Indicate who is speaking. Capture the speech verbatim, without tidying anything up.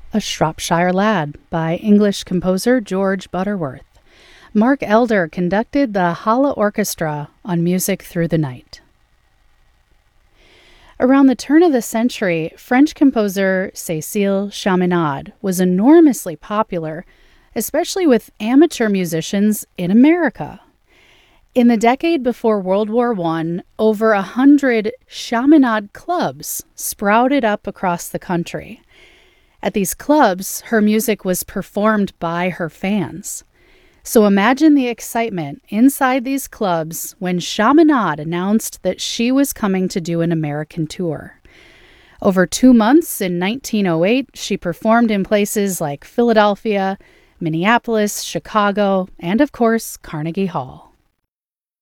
Speaker 1: A Shropshire Lad by English composer George Butterworth. Mark Elder conducted the Halle Orchestra on Music Through the Night. Around the turn of the century, French composer Cécile Chaminade was enormously popular, especially with amateur musicians in America. In the decade before World War One, over a hundred Chaminade clubs sprouted up across the country. At these clubs, her music was performed by her fans. So imagine the excitement inside these clubs when Chaminade announced that she was coming to do an American tour. Over two months in nineteen oh eight, she performed in places like Philadelphia, Minneapolis, Chicago, and of course, Carnegie Hall.